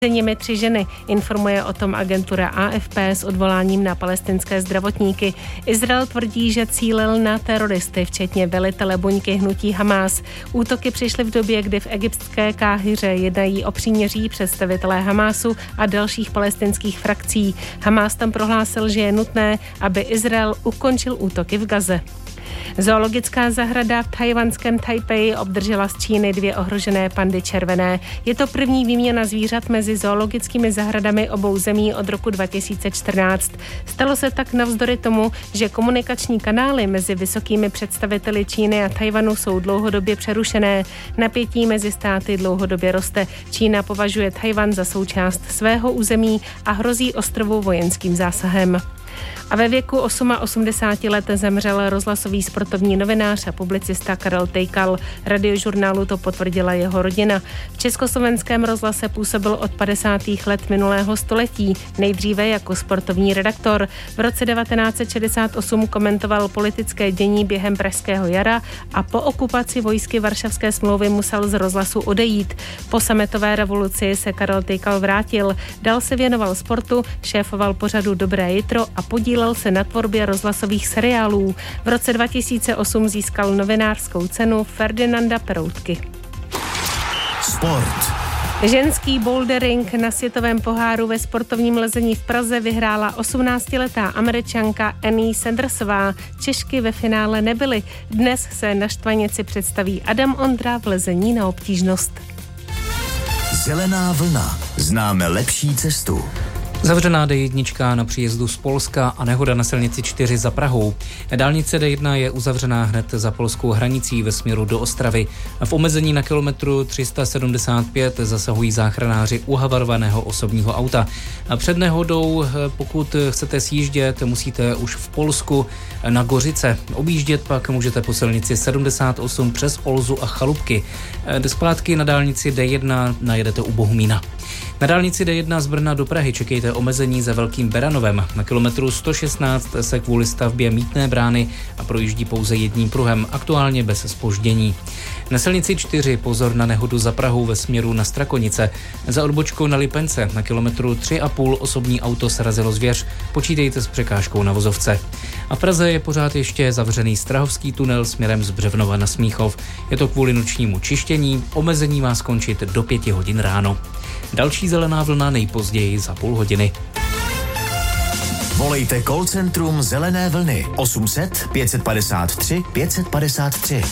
nimi 3 ženy. Informuje o tom agentura AFP s odvoláním na palestinské zdravotníky. Izrael tvrdí, že cílil na teroristy, včetně velitele buňky hnutí Hamás. Útoky přišly v době, kdy v egyptské Káhiře jednají o příměří představitelé Hamásu a dalších palestinských frakcí. Hamás tam prohlásil, že je nutné, aby Izrael ukončil útoky v Gaze. Zoologická zahrada v tchajwanském Tajpeji obdržela z Číny 2 ohrožené pandy červené. Je to první výměna zvířat mezi zoologickými zahradami obou zemí od roku 2014. Stalo se tak navzdory tomu, že komunikační kanály mezi vysokými představiteli Číny a Tajvanu jsou dlouhodobě přerušené. Napětí mezi státy dlouhodobě roste. Čína považuje Tajvan za součást svého území a hrozí ostrovu vojenským zásahem. A ve věku 88 let zemřel rozhlasový sportovní novinář a publicista Karel Tejkal. Radiožurnálu to potvrdila jeho rodina. V Československém rozhlase působil od 50. let minulého století, nejdříve jako sportovní redaktor. V roce 1968 komentoval politické dění během Pražského jara a po okupaci vojsky Varšavské smlouvy musel z rozhlasu odejít. Po sametové revoluci se Karel Tejkal vrátil, dál se věnoval sportu, šéfoval pořadu Dobré jitro a podílel se na tvorbě rozhlasových seriálů. V roce 2008 získal novinářskou cenu Ferdinanda Peroutky. Sport. Ženský bouldering na světovém poháru ve sportovním lezení v Praze vyhrála 18letá Američanka Annie Sandersová. Češky ve finále nebyly. Dnes se na štvanici představí Adam Ondra v lezení na obtížnost. Zelená vlna. Známe lepší cestu. Zavřená D1 na příjezdu z Polska a nehoda na silnici 4 za Prahou. Dálnice D1 je uzavřená hned za polskou hranicí ve směru do Ostravy. V omezení na kilometru 375 zasahují záchranáři u havarovaného osobního auta. Před nehodou, pokud chcete sjíždět, musíte už v Polsku na Gořice. Objíždět pak můžete po silnici 78 přes Olzu a Chalupky. Zpátky na dálnici D1 najedete u Bohumína. Na dálnici D1 z Brna do Prahy čekejte omezení za Velkým Beranovem. Na kilometru 116 se kvůli stavbě mýtné brány a projíždí pouze jedním pruhem, aktuálně bez zpoždění. Na silnici 4 pozor na nehodu za Prahou ve směru na Strakonice. Za odbočkou na Lipence na kilometru 3,5 osobní auto srazilo zvěř. Počítejte s překážkou na vozovce. A v Praze je pořád ještě zavřený Strahovský tunel směrem z Břevnova na Smíchov. Je to kvůli nočnímu čištění. Omezení má skončit do 5 hodin ráno. Další zelená vlna nejpozději za půl hodiny. Volejte call centrum Zelené vlny 800 553 553.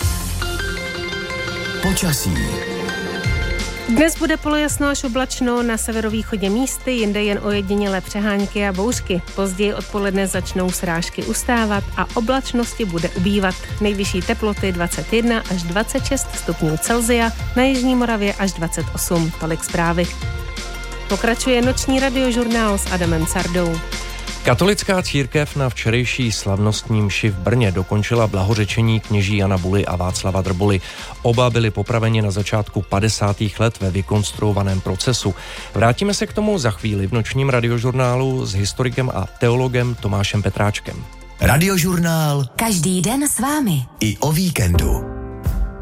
Počasí. Dnes bude polojasno až oblačno, na severovýchodě místy, jinde jen ojedinělé přehánky a bouřky. Později odpoledne začnou srážky ustávat a oblačnosti bude ubývat. Nejvyšší teploty 21 až 26 stupňů Celsia, na jižní Moravě až 28. Tolik zprávy. Pokračuje noční radiožurnál s Adamem Cardou. Katolická církev na včerejší slavnostní mši v Brně dokončila blahořečení kněží Jana Buly a Václava Drbuly. Oba byli popraveni na začátku 50. let ve vykonstruovaném procesu. Vrátíme se k tomu za chvíli v nočním radiožurnálu s historikem a teologem Tomášem Petráčkem. Radiožurnál každý den s vámi. I o víkendu.